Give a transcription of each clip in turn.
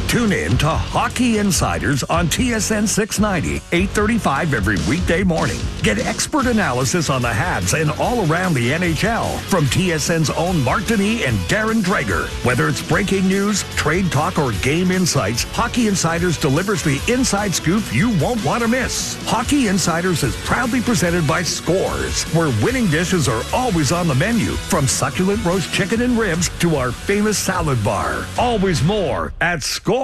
Tune in to Hockey Insiders on TSN 690, 8:35 every weekday morning. Get expert analysis on the Habs and all around the NHL from TSN's own Mark Denis and Darren Dreger. Whether it's breaking news, trade talk, or game insights, Hockey Insiders delivers the inside scoop you won't want to miss. Hockey Insiders is proudly presented by Scores, where winning dishes are always on the menu, from succulent roast chicken and ribs to our famous salad bar. Always more at Scores.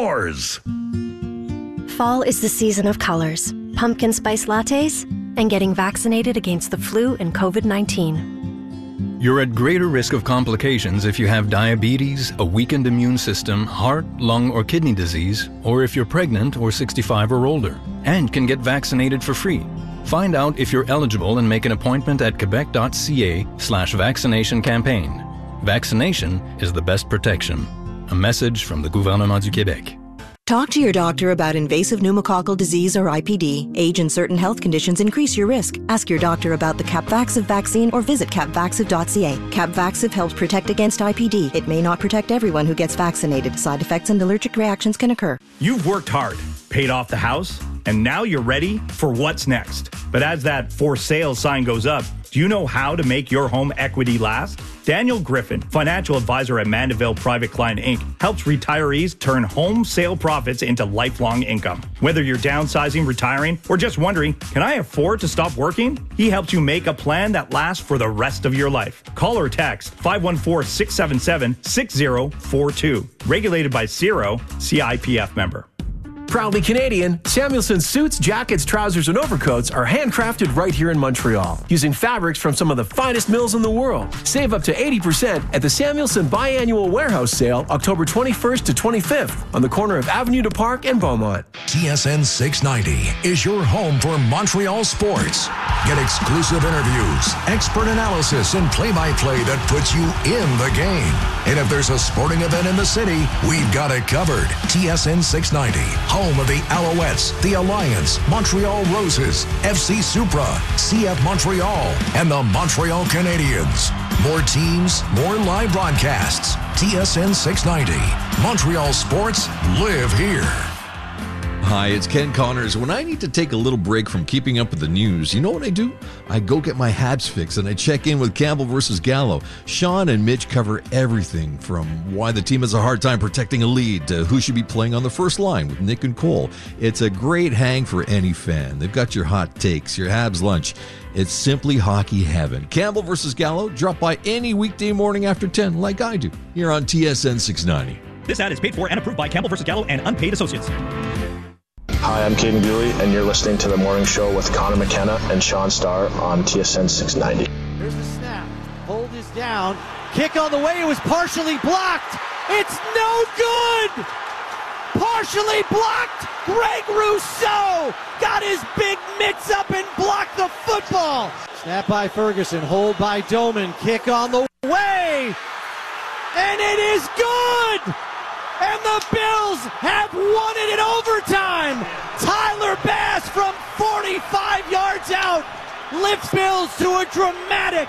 Fall is the season of colors, pumpkin spice lattes, and getting vaccinated against the flu and COVID-19. You're at greater risk of complications if you have diabetes, a weakened immune system, heart, lung, or kidney disease, or if you're pregnant or 65 or older, and can get vaccinated for free. Find out if you're eligible and make an appointment at quebec.ca/vaccination campaign. Vaccination is the best protection. A message from the Gouvernement du Québec. Talk to your doctor about invasive pneumococcal disease or IPD. Age and certain health conditions increase your risk. Ask your doctor about the Capvaxive vaccine or visit capvaxive.ca. Capvaxive helps protect against IPD. It may not protect everyone who gets vaccinated. Side effects and allergic reactions can occur. You've worked hard, paid off the house, and now you're ready for what's next. But as that for sale sign goes up, do you know how to make your home equity last? Daniel Griffin, financial advisor at Mandeville Private Client Inc., helps retirees turn home sale profits into lifelong income. Whether you're downsizing, retiring, or just wondering, can I afford to stop working? He helps you make a plan that lasts for the rest of your life. Call or text 514-677-6042. Regulated by CIRO, CIPF member. Proudly Canadian, Samuelson suits, jackets, trousers, and overcoats are handcrafted right here in Montreal, using fabrics from some of the finest mills in the world. Save up to 80% at the Samuelson Biannual Warehouse Sale, October 21st to 25th, on the corner of Avenue du Parc and Beaumont. TSN 690 is your home for Montreal sports. Get exclusive interviews, expert analysis, and play-by-play that puts you in the game. And if there's a sporting event in the city, we've got it covered. TSN 690, home of the Alouettes, the Alliance, Montreal Roses, FC Supra, CF Montreal, and the Montreal Canadiens. More teams, more live broadcasts. TSN 690. Montreal sports live here. Hi, it's Ken Connors. When I need to take a little break from keeping up with the news, you know what I do? I go get my Habs fix and I check in with Campbell versus Gallo. Sean and Mitch cover everything from why the team has a hard time protecting a lead to who should be playing on the first line with Nick and Cole. It's a great hang for any fan. They've got your hot takes, your Habs lunch. It's simply hockey heaven. Campbell versus Gallo, drop by any weekday morning after 10 like I do here on TSN 690. This ad is paid for and approved by Campbell vs. Gallo and unpaid associates. Hi, I'm Caden Bewley, and you're listening to The Morning Show with Connor McKenna and Sean Starr on TSN 690. Here's the snap. Hold is down. Kick on the way. It was partially blocked. It's no good! Partially blocked! Greg Rousseau got his big mitts up and blocked the football. Snap by Ferguson. Hold by Doman. Kick on the way. And it is good! And the Bills have won it in overtime. Tyler Bass from 45 yards out lifts Bills to a dramatic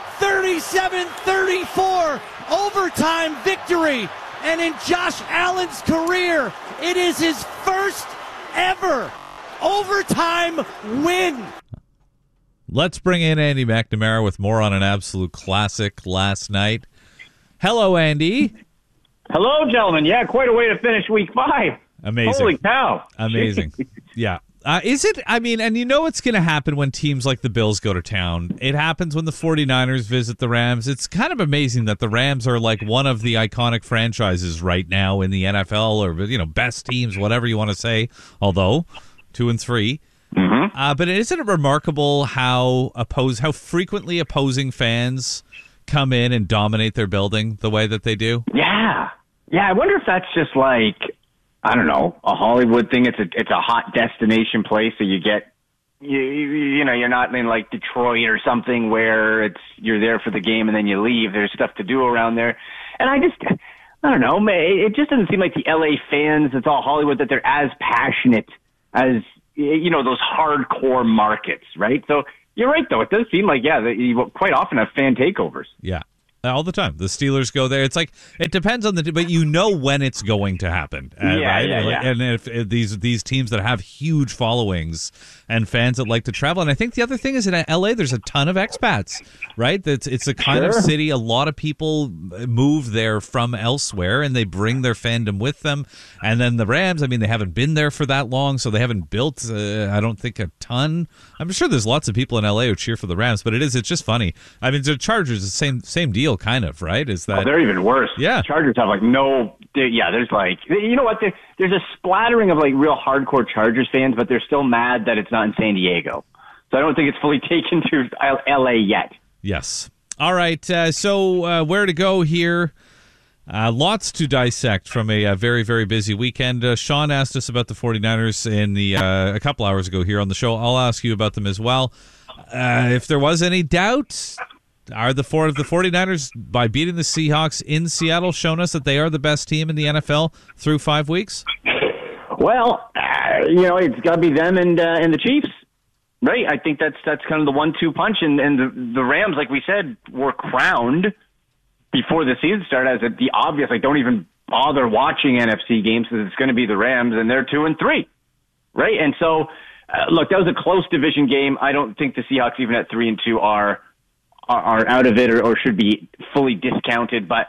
37-34 overtime victory. And in Josh Allen's career, it is his first ever overtime win. Let's bring in Andy McNamara with more on an absolute classic last night. Hello, Andy. Hello, gentlemen. Yeah, quite a way to finish week 5. Amazing. Holy cow. Amazing. Yeah. Is it? I mean, and you know it's going to happen when teams like the Bills go to town. It happens when the 49ers visit the Rams. It's kind of amazing that the Rams are like one of the iconic franchises right now in the NFL, or, you know, best teams, whatever you want to say, although 2 and 3. Mm-hmm. But isn't it remarkable how frequently opposing fans come in and dominate their building the way that they do? Yeah. Yeah, I wonder if that's just like, I don't know, a Hollywood thing. It's a hot destination place, so you get, you know, you're not in like Detroit or something where you're there for the game and then you leave. There's stuff to do around there. And I don't know, it just doesn't seem like the LA fans, it's all Hollywood, that they're as passionate as, you know, those hardcore markets, right? So you're right, though. It does seem like, you quite often have fan takeovers. Yeah. All the time. The Steelers go there. It's like, it depends on but you know when it's going to happen. Right? And if these teams that have huge followings and fans that like to travel. And I think the other thing is in LA, there's a ton of expats, right? It's a kind of city. A lot of people move there from elsewhere and they bring their fandom with them. And then the Rams, I mean, they haven't been there for that long, so they haven't built, I don't think, a ton. I'm sure there's lots of people in LA who cheer for the Rams, but it's just funny. I mean, the Chargers, the same deal, kind of, right? Is that they're even worse? Yeah, Chargers have there's like, you know what? There's a splattering of like real hardcore Chargers fans, but they're still mad that it's not in San Diego. So I don't think it's fully taken to LA yet. Yes. All right. So where to go here? Lots to dissect from a very, very busy weekend. Sean asked us about the 49ers in a couple hours ago here on the show. I'll ask you about them as well. If there was any doubt, are the 49ers, by beating the Seahawks in Seattle, shown us that they are the best team in the NFL through 5 weeks? Well, it's got to be them and the Chiefs, right? I think that's kind of the 1-2 punch, and the Rams, like we said, were crowned before the season started as the obvious, like, don't even bother watching NFC games because it's going to be the Rams, and they're 2-3, right? And so, look, that was a close division game. I don't think the Seahawks, even at 3-2, are out of it or should be fully discounted, but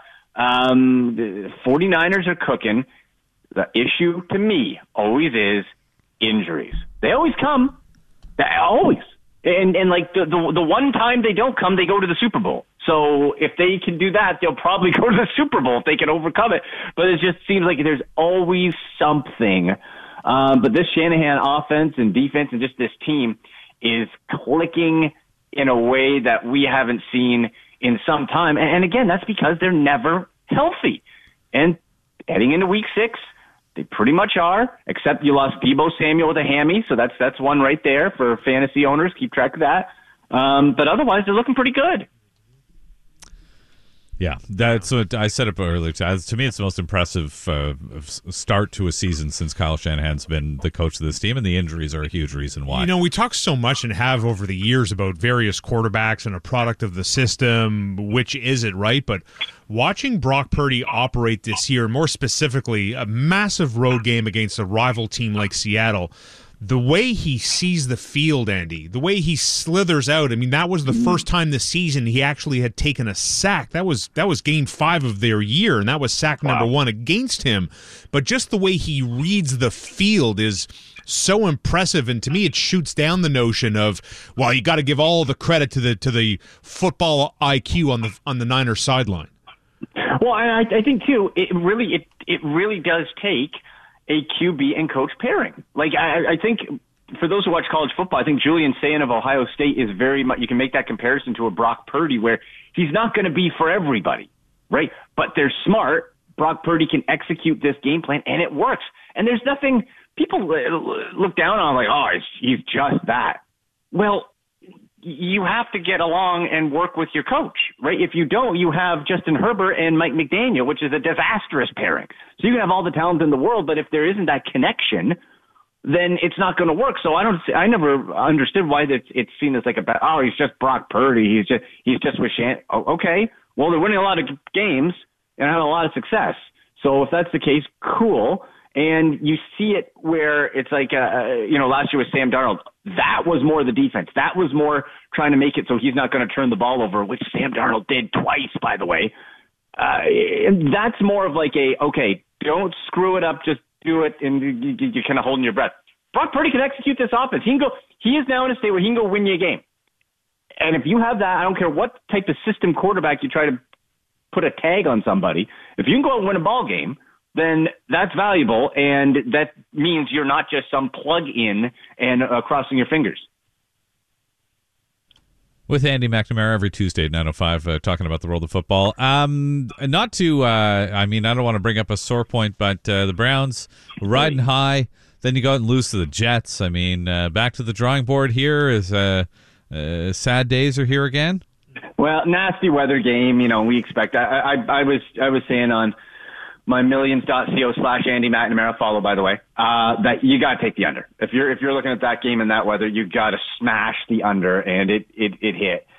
the 49ers are cooking. The issue to me always is injuries. They always come. Always. And like the one time they don't come, they go to the Super Bowl. So if they can do that, they'll probably go to the Super Bowl if they can overcome it. But it just seems like there's always something. But this Shanahan offense and defense and just this team is clicking in a way that we haven't seen in some time. And again, that's because they're never healthy. And heading into week 6, they pretty much are, except you lost Deebo Samuel with a hammy, so that's one right there for fantasy owners. Keep track of that. But otherwise, they're looking pretty good. Yeah, that's what I said it earlier. To me, it's the most impressive start to a season since Kyle Shanahan's been the coach of this team, and the injuries are a huge reason why. We talk so much and have over the years about various quarterbacks and a product of the system, which is it, right? But watching Brock Purdy operate this year, more specifically, a massive road game against a rival team like Seattle, the way he sees the field, Andy, the way he slithers out. I mean, that was the first time this season he actually had taken a sack. That was game 5 of their year, and that was sack number 1 against him. But just the way he reads the field is so impressive, and to me, it shoots down the notion of, well, you got to give all the credit to the football IQ on the Niners sideline. Well, I think too, it really does take a QB and coach pairing. Like, I think for those who watch college football, I think Julian Sayin of Ohio State is very much, you can make that comparison to a Brock Purdy where he's not going to be for everybody, right? But they're smart. Brock Purdy can execute this game plan and it works. And there's nothing people look down on like, oh, he's just that. Well, you have to get along and work with your coach, right? If you don't, you have Justin Herbert and Mike McDaniel, which is a disastrous pairing. So you can have all the talent in the world, but if there isn't that connection, then it's not going to work. So I never understood why it's seen as like he's just Brock Purdy. He's just with Shanahan. Oh, okay. Well, they're winning a lot of games and having a lot of success. So if that's the case, cool. And you see it where it's like, last year with Sam Darnold, that was more the defense. That was more trying to make it so he's not going to turn the ball over, which Sam Darnold did twice, by the way. And that's more of like okay, don't screw it up, just do it, and you're kind of holding your breath. Brock Purdy can execute this offense. He is now in a state where he can go win you a game. And if you have that, I don't care what type of system quarterback you try to put a tag on somebody, if you can go out and win a ball game, then that's valuable, and that means you're not just some plug-in and crossing your fingers. With Andy McNamara every Tuesday at 9:05, talking about the world of football. I don't want to bring up a sore point, but the Browns were riding high, then you go out and lose to the Jets. I mean, back to the drawing board here is sad days are here again. Well, nasty weather game, we expect. I was saying on my millions.co/Andy McNamara follow, by the way, that you got to take the under. If you're looking at that game in that weather, you got to smash the under, and it hit.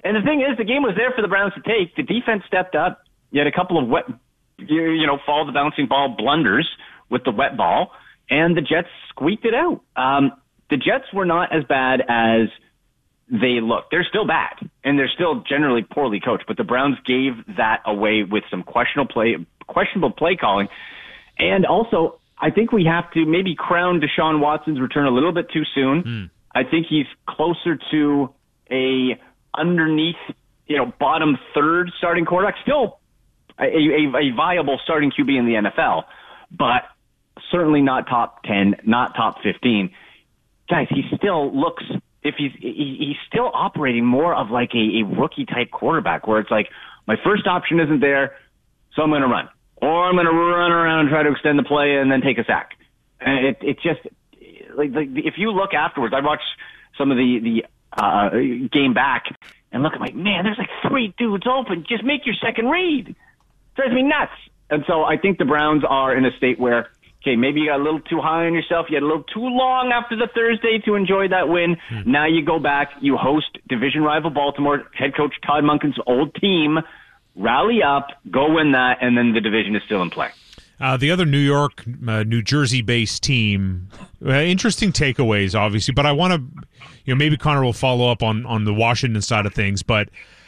And the thing is, the game was there for the Browns to take. The defense stepped up. You had a couple of wet, follow the bouncing ball blunders with the wet ball, and the Jets squeaked it out. The Jets were not as bad as they look. They're still bad, and they're still generally poorly coached, but the Browns gave that away with some questionable play calling. And also, I think we have to maybe crown Deshaun Watson's return a little bit too soon. I think he's closer to a underneath, bottom third starting quarterback, still a viable starting QB in the NFL, but certainly not top 10, not top 15. Guys, he still looks, if he's still operating more of like a rookie type quarterback, where it's like, my first option isn't there, so I'm going to run, or I'm going to run around and try to extend the play and then take a sack. And it just like if you look afterwards, I watched some of the game back and look, I'm like, man, there's like 3 dudes open. Just make your second read. Drives me nuts. And so I think the Browns are in a state where, okay, maybe you got a little too high on yourself. You had a little too long after the Thursday to enjoy that win. Now you go back, you host division rival Baltimore, head coach Todd Monken's old team. Rally up, go win that, and then the division is still in play. The other New York, New Jersey-based team, interesting takeaways, obviously, but I want to, maybe Connor will follow up on the Washington side of things, but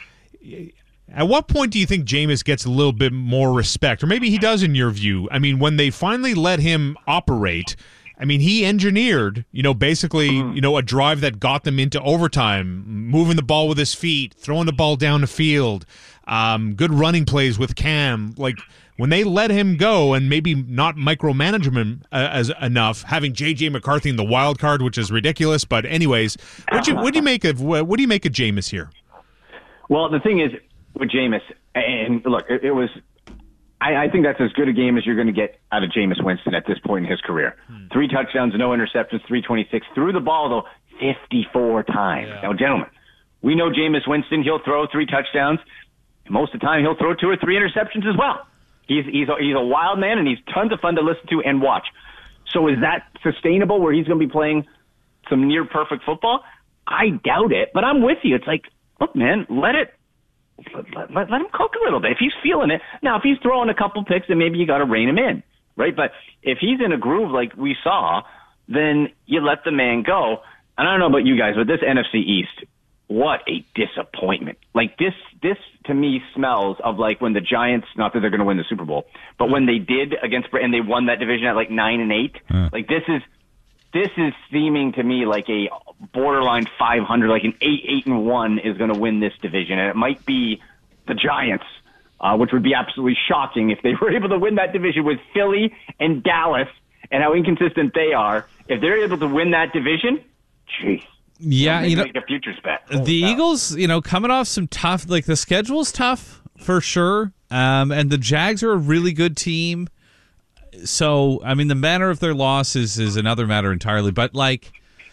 at what point do you think Jameis gets a little bit more respect? Or maybe he does in your view. I mean, when they finally let him operate, I mean, he engineered, basically, a drive that got them into overtime, moving the ball with his feet, throwing the ball down the field, good running plays with Cam. Like, when they let him go and maybe not micromanage him as enough, having J.J. McCarthy in the wild card, which is ridiculous. But anyways, what do you make of Jameis here? Well, the thing is, with Jameis, and look, it was, I think that's as good a game as you're going to get out of Jameis Winston at this point in his career. 3 touchdowns, no interceptions, 326. Threw the ball, though, 54 times. Yeah. Now, gentlemen, we know Jameis Winston, he'll throw 3 touchdowns. Most of the time, he'll throw 2 or 3 interceptions as well. He's a wild man, and he's tons of fun to listen to and watch. So is that sustainable where he's going to be playing some near-perfect football? I doubt it, but I'm with you. It's like, look, man, let him cook a little bit. If he's feeling it. Now, if he's throwing a couple picks, then maybe you got to rein him in, right? But if he's in a groove like we saw, then you let the man go. And I don't know about you guys, but this NFC East, what a disappointment. Like this to me smells of like when the Giants, not that they're going to win the Super Bowl, but when they did against, and they won that division at like 9-8. Like this is seeming to me like a borderline 500, like an 8-1 is going to win this division. And it might be the Giants, which would be absolutely shocking if they were able to win that division with Philly and Dallas and how inconsistent they are. If they're able to win that division, geez. Yeah, make a futures bet. The Eagles, coming off some tough, like the schedule's tough for sure. And the Jags are a really good team. So, I mean, the manner of their loss is another matter entirely. But like,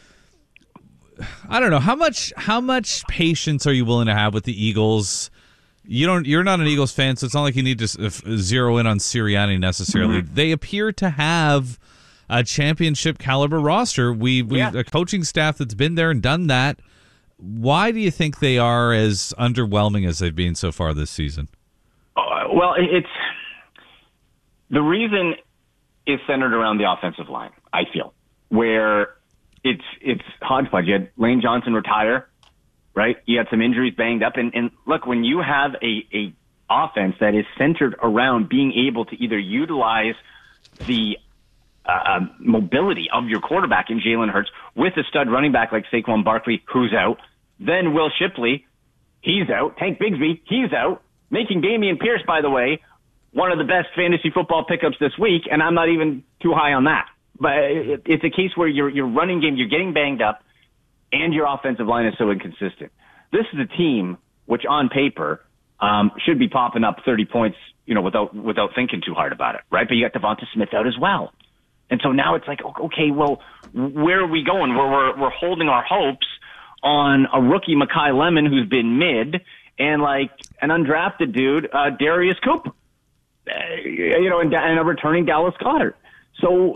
I don't know how much patience are you willing to have with the Eagles? You're not an Eagles fan, so it's not like you need to zero in on Sirianni necessarily. Mm-hmm. They appear to have a championship caliber roster. We a coaching staff that's been there and done that. Why do you think they are as underwhelming as they've been so far this season? Well, it's the reason is centered around the offensive line. I feel where it's hodgepodge. You had Lane Johnson retire, right? You had some injuries banged up, and look, when you have a offense that is centered around being able to either utilize the mobility of your quarterback in Jalen Hurts with a stud running back like Saquon Barkley, who's out. Then Will Shipley, he's out. Tank Bigsby, he's out. Making Dameon Pierce, by the way, one of the best fantasy football pickups this week, and I'm not even too high on that. But it's a case where your running game, you're getting banged up, and your offensive line is so inconsistent. This is a team which, on paper, should be popping up 30 points, without thinking too hard about it, right? But you got Devonta Smith out as well. And so now it's like, okay, well, where are we going? We're holding our hopes on a rookie, Mekhi Lemon, who's been mid, and like an undrafted dude, Darius Coop, and a returning Dallas Goedert. So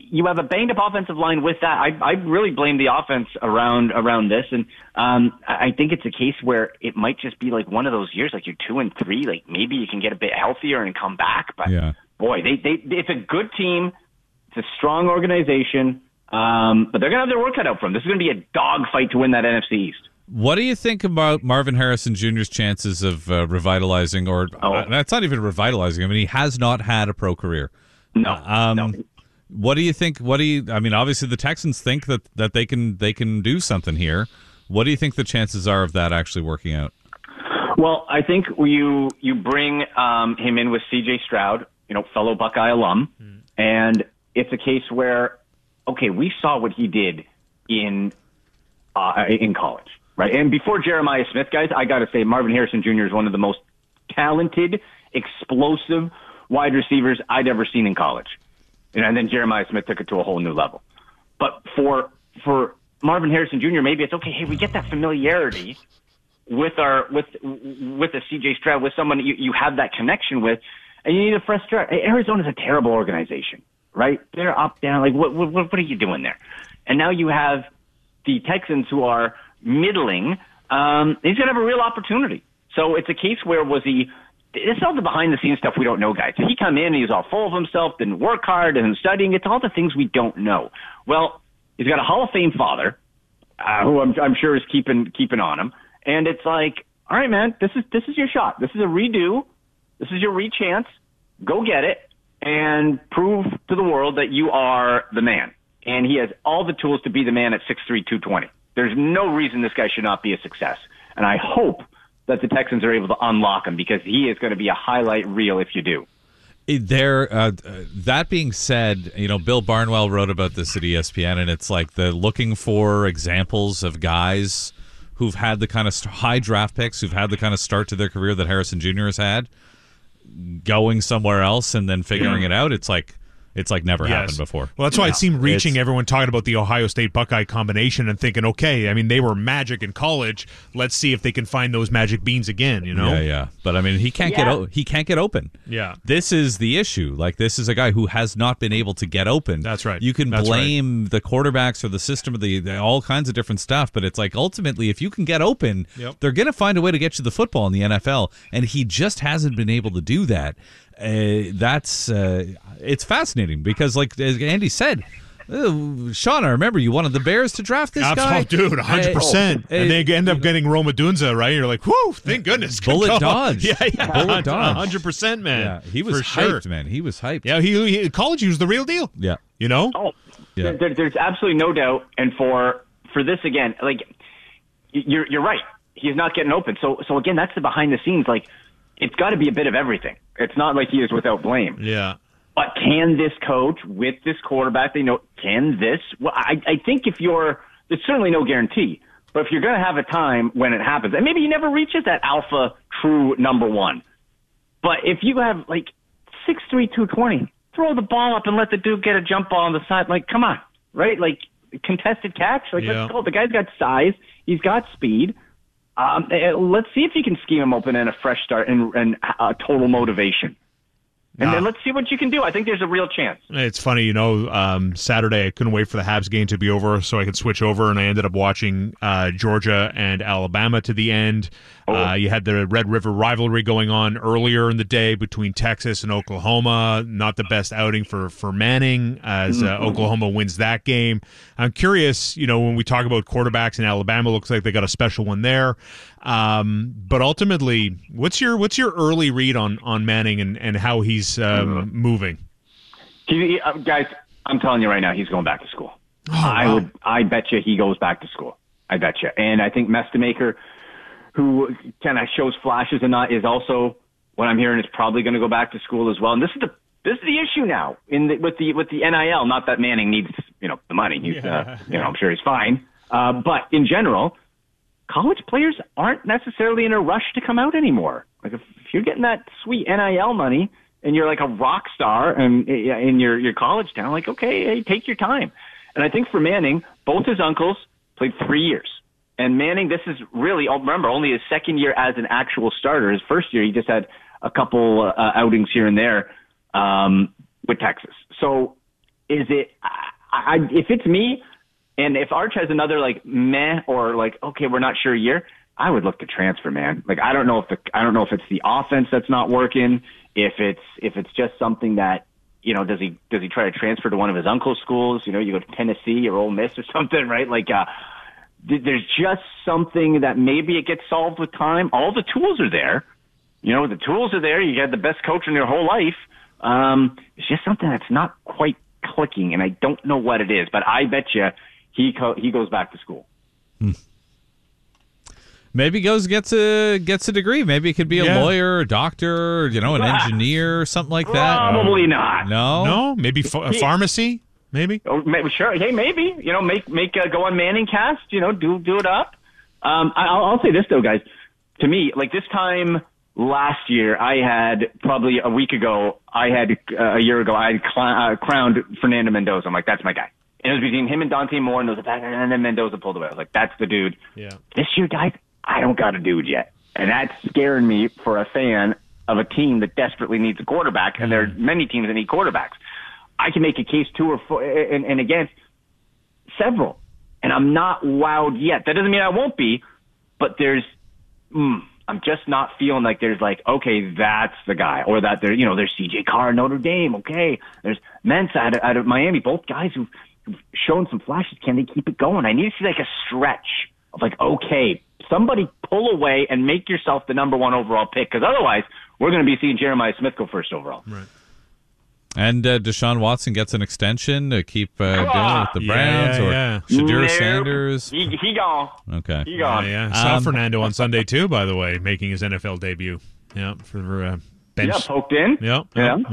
you have a banged-up offensive line with that. I really blame the offense around this, and I think it's a case where it might just be like one of those years, like you're 2-3, like maybe you can get a bit healthier and come back. But boy, it's a good team. It's a strong organization, but they're going to have their work cut out for them. This is going to be a dogfight to win that NFC East. What do you think about Marvin Harrison Jr.'s chances of revitalizing, or that's not even revitalizing. I mean, he has not had a pro career. No. What do you think? I mean, obviously the Texans think that they can do something here. What do you think the chances are of that actually working out? Well, I think you bring him in with C.J. Stroud, fellow Buckeye alum, and it's a case where, okay, we saw what he did in college. Right. And before Jeremiah Smith, guys, I got to say Marvin Harrison Jr. is one of the most talented, explosive wide receivers I'd ever seen in college. And then Jeremiah Smith took it to a whole new level. But for Marvin Harrison Jr., maybe it's okay. Hey, we get that familiarity with a CJ Stroud, with someone you have that connection with, and you need a fresh start. Arizona's a terrible organization, right? They're up, down. Like, what are you doing there? And now you have the Texans, who are middling. He's going to have a real opportunity. So it's a case where it's all the behind-the-scenes stuff we don't know, guys. Did he come in and he's all full of himself, didn't work hard, and studying? It's all the things we don't know. Well, he's got a Hall of Fame father, who I'm sure is keeping on him. And it's like, all right, man, this is your shot. This is a redo. This is your re-chance. Go get it and prove to the world that you are the man. And he has all the tools to be the man at 6'3", 220. There's no reason this guy should not be a success. And I hope that the Texans are able to unlock him, because he is going to be a highlight reel if you do. That being said, Bill Barnwell wrote about this at ESPN, and it's like the looking for examples of guys who've had the kind of high draft picks, who've had the kind of start to their career that Harrison Jr. has had, going somewhere else and then figuring it out. It's like never happened before. Well, that's why it seemed reaching. Everyone talking about the Ohio State Buckeye combination and thinking, okay, I mean, they were magic in college. Let's see if they can find those magic beans again. Yeah. But I mean, he can't get open. Yeah, this is the issue. Like, this is a guy who has not been able to get open. That's right. You can blame the quarterbacks or the system or the all kinds of different stuff, but it's like ultimately, if you can get open, they're going to find a way to get you the football in the NFL, and he just hasn't been able to do that. It's fascinating because, like as Andy said, Sean, I remember you wanted the Bears to draft this guy. Dude, 100%. And they end up getting Rome Odunze, right? You're like, whew, thank goodness. Bullet dodge. Yeah. Bullet dodge. 100%, man. Yeah, he was hyped, man. He was hyped. Yeah, he college, he was the real deal. Yeah. There's absolutely no doubt. And for this, again, like, you're right. He's not getting open. So again, that's the behind the scenes. Like, it's got to be a bit of everything. It's not like he is without blame. Yeah. But can this coach with this quarterback, can this? Well, I think there's certainly no guarantee, but if you're going to have a time when it happens, and maybe he never reaches that alpha true number one, but if you have like 6'3", 220, throw the ball up and let the dude get a jump ball on the side. Like, come on, right? Like, contested catch. Like, let's go. The guy's got size. He's got speed. Let's see if you can scheme him open and a fresh start and total motivation. And then let's see what you can do. I think there's a real chance. It's funny, Saturday I couldn't wait for the Habs game to be over so I could switch over, and I ended up watching Georgia and Alabama to the end. You had the Red River rivalry going on earlier in the day between Texas and Oklahoma. Not the best outing for Manning as Oklahoma wins that game. I'm curious, when we talk about quarterbacks in Alabama, looks like they got a special one there. But ultimately, what's your early read on Manning and how he's moving? Guys, I'm telling you right now, he's going back to school. I bet you he goes back to school. I bet you. And I think Mestemaker, who kind of shows flashes and not, is also, what I'm hearing, is probably going to go back to school as well. And this is the issue now with the NIL. Not that Manning needs the money. He's I'm sure he's fine. But in general, college players aren't necessarily in a rush to come out anymore. Like, if you're getting that sweet NIL money and you're like a rock star and in your college town, like, okay, hey, take your time. And I think for Manning, both his uncles played 3 years. And Manning, this is really, remember, only his second year as an actual starter. His first year, he just had a couple outings here and there with Texas. So is it? If it's me, and if Arch has another like meh or like okay, we're not sure year, I would look to transfer, man. Like I don't know if it's the offense that's not working, if it's just something that does he try to transfer to one of his uncle's schools? You go to Tennessee or Ole Miss or something, right? Like there's just something that maybe it gets solved with time. All the tools are there. The tools are there. You had the best coach in your whole life. It's just something that's not quite clicking, and I don't know what it is. But I bet you he goes back to school. Maybe gets a degree. Maybe it could be a lawyer, a doctor, an engineer, something like that. Probably not. No, maybe a pharmacy. Maybe. Oh, sure. Hey, maybe. Make go on Manning Cast. Do it up. I'll say this though, guys. To me, like this time last year, I had probably a year ago, I had crowned Fernando Mendoza. I'm like, that's my guy. And it was between him and Dante Moore, and then Mendoza pulled away. I was like, that's the dude. Yeah. This year, guys, I don't got a dude yet. And that's scaring me for a fan of a team that desperately needs a quarterback, and there are many teams that need quarterbacks. I can make a case 2 or 4 and against several, and I'm not wowed yet. That doesn't mean I won't be, but there's I'm just not feeling like there's like, okay, that's the guy, or that there's CJ Carr, Notre Dame, okay, there's Mensah out of Miami, both guys who've shown some flashes. Can they keep it going? I need to see like a stretch of like, okay, somebody pull away and make yourself the number 1 overall pick, because otherwise we're going to be seeing Jeremiah Smith go first overall. Right. And Deshaun Watson gets an extension to keep dealing with the Browns, or Shadir Sanders. He gone. Okay. He gone. Yeah. Saw Fernando on Sunday too, by the way, making his NFL debut. Yeah, for bench. Yeah, poked in. Yep.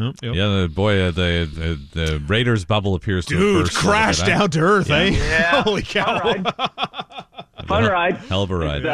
The Raiders bubble appears to have burst crashed down to earth, eh? Yeah. Holy cow! Fun ride. Hell of a ride.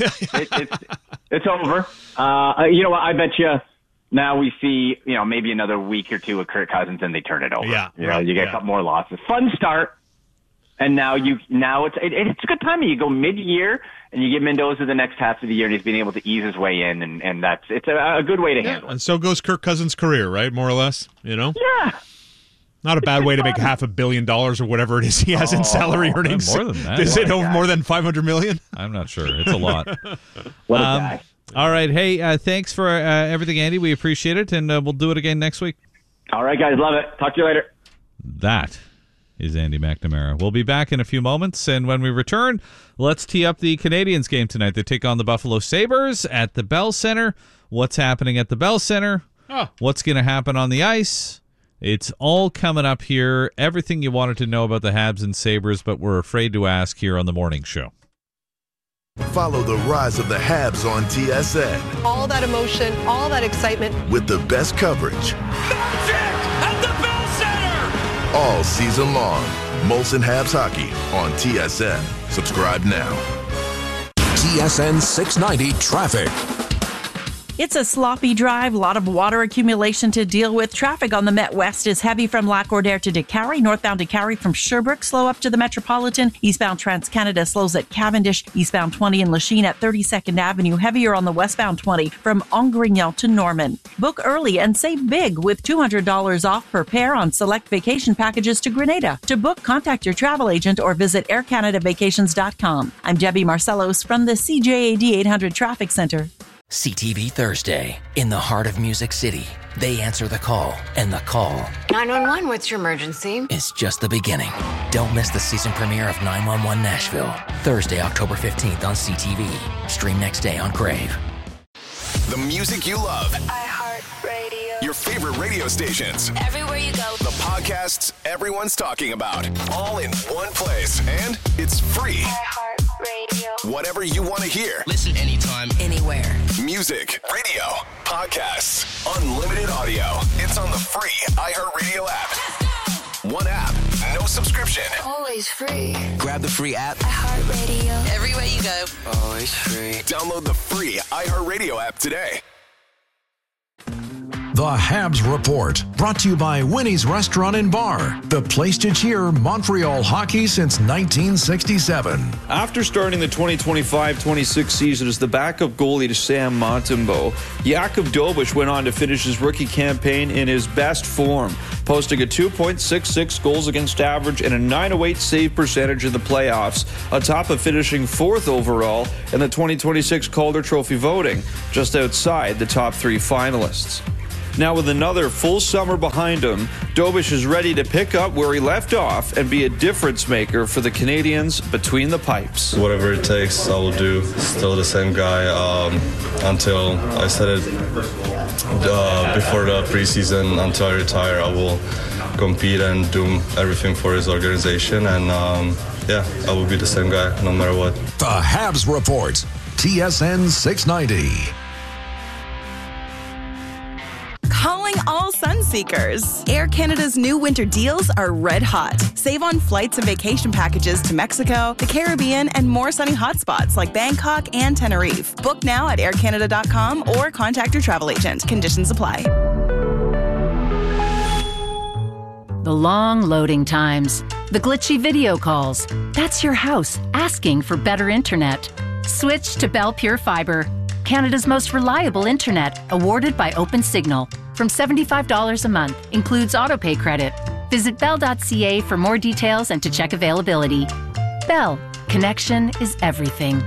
It's over. You know what? I bet you. Now we see, maybe another week or 2 of Kirk Cousins, and they turn it over. Yeah, you get a couple more losses. Fun start, and now it's a good time. You go mid-year, and you give Mendoza the next half of the year, and he's been able to ease his way in, and it's a good way to handle it. And so goes Kirk Cousins' career, right? More or less, Yeah. Not a bad way to make $500 million or whatever it is he has in salary earnings. More than that. Is it over more than $500 million? I'm not sure. It's a lot. What a guy. All right. Hey, thanks for everything, Andy. We appreciate it, and we'll do it again next week. All right, guys. Love it. Talk to you later. That is Andy McNamara. We'll be back in a few moments, and when we return, let's tee up the Canadiens game tonight. They take on the Buffalo Sabres at the Bell Center. What's happening at the Bell Center? What's going to happen on the ice? It's all coming up here. Everything you wanted to know about the Habs and Sabres, but we're afraid to ask here on the morning show. Follow the rise of the Habs on TSN. All that emotion, all that excitement. With the best coverage. Magic at the Bell Center! All season long. Molson Habs Hockey on TSN. Subscribe now. TSN 690 Traffic. It's a sloppy drive, a lot of water accumulation to deal with. Traffic on the Met West is heavy from Lac-Cordaire to Décarie, northbound Décarie from Sherbrooke, slow up to the Metropolitan. Eastbound Trans-Canada slows at Cavendish, eastbound 20 in Lachine at 32nd Avenue, heavier on the westbound 20 from Angrignon to Norman. Book early and save big with $200 off per pair on select vacation packages to Grenada. To book, contact your travel agent or visit aircanadavacations.com. I'm Debbie Marcellos from the CJAD 800 Traffic Center. CTV Thursday, in the heart of Music City. They answer the call, and the call 911, what's your emergency? is just the beginning. Don't miss the season premiere of 911 Nashville, Thursday, October 15th on CTV. Stream next day on Crave. The music you love. iHeartRadio. Your favorite radio stations. Everywhere you go. The podcasts everyone's talking about. All in one place. And it's free. iHeartRadio. Whatever you want to hear. Listen anytime, anywhere. Music, radio, podcasts, unlimited audio. It's on the free iHeartRadio app. One app, no subscription. Always free. Grab the free app. iHeartRadio. Everywhere you go. Always free. Download the free iHeartRadio app today. The Habs Report, brought to you by Winnie's Restaurant and Bar, the place to cheer Montreal hockey since 1967. After starting the 2025-26 season as the backup goalie to Sam Montembeault, Jakub Dobeš went on to finish his rookie campaign in his best form, posting a 2.66 goals against average and a 908 save percentage in the playoffs, on top of finishing fourth overall in the 2026 Calder Trophy voting, just outside the top three finalists. Now, with another full summer behind him, Dobeš is ready to pick up where he left off and be a difference maker for the Canadians between the pipes. Whatever it takes, I will do. Still the same guy until I said it before the preseason. Until I retire, I will compete and do everything for his organization. And I will be the same guy no matter what. The Habs Report, TSN 690. Calling all sun seekers. Air Canada's new winter deals are red hot. Save on flights and vacation packages to Mexico, the Caribbean, and more sunny hotspots like Bangkok and Tenerife. Book now at aircanada.com or contact your travel agent. Conditions apply. The long loading times. The glitchy video calls. That's your house asking for better internet. Switch to Bell Pure Fiber. Canada's most reliable internet, awarded by OpenSignal. From $75 a month, includes autopay credit. Visit bell.ca for more details and to check availability. Bell, connection is everything.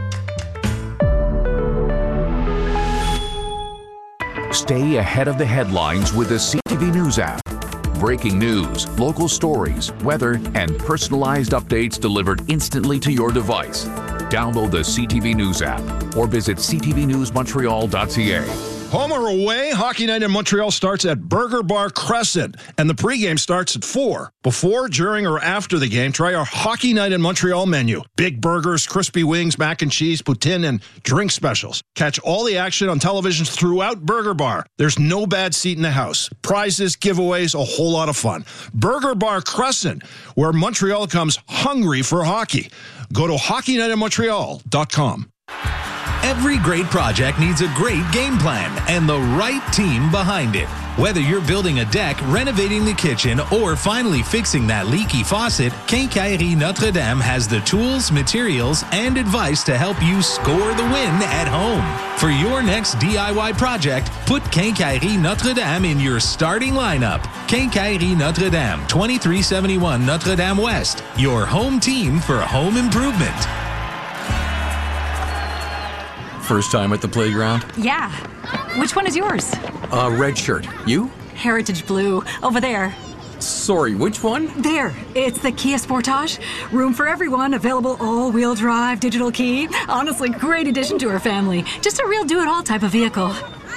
Stay ahead of the headlines with the CTV News app. Breaking news, local stories, weather, and personalized updates delivered instantly to your device. Download the CTV News app or visit ctvnewsmontreal.ca. Home or away, Hockey Night in Montreal starts at Burger Bar Crescent, and the pregame starts at 4. Before, during, or after the game, try our Hockey Night in Montreal menu. Big burgers, crispy wings, mac and cheese, poutine, and drink specials. Catch all the action on television throughout Burger Bar. There's no bad seat in the house. Prizes, giveaways, a whole lot of fun. Burger Bar Crescent, where Montreal comes hungry for hockey. Go to HockeyNightInMontreal.com. Every great project needs a great game plan and the right team behind it. Whether you're building a deck, renovating the kitchen, or finally fixing that leaky faucet, Quincaillerie Notre Dame has the tools, materials, and advice to help you score the win at home. For your next DIY project, put Quincaillerie Notre Dame in your starting lineup. Quincaillerie Notre Dame, 2371 Notre Dame West, your home team for home improvement. First time at the playground? Yeah. Which one is yours? Red shirt. You? Heritage Blue. Over there. Sorry, which one? There. It's the Kia Sportage. Room for everyone. Available all-wheel drive, digital key. Honestly, great addition to our family. Just a real do-it-all type of vehicle.